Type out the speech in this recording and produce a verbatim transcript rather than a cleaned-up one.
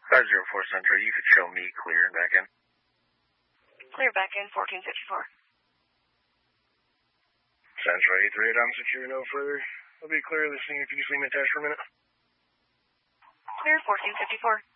five zero four Central, you could show me clear and back in. Clear back in, fourteen fifty-four. Central eight three eight, I'm secure no further. I'll be clear of this thing if you just leave me attached for a minute. Clear, fourteen fifty-four.